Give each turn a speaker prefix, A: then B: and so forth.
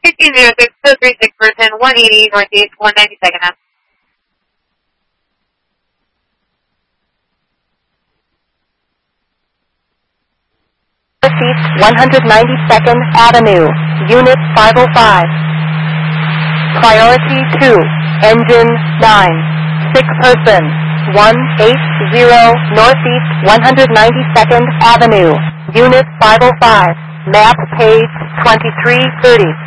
A: 1506, 236 person, 180 Northeast, 192nd Ave.
B: Northeast 192nd Avenue, Unit 505. Priority 2, Engine 9, 6 person, 180 Northeast 192nd Avenue, Unit 505, map page 2330.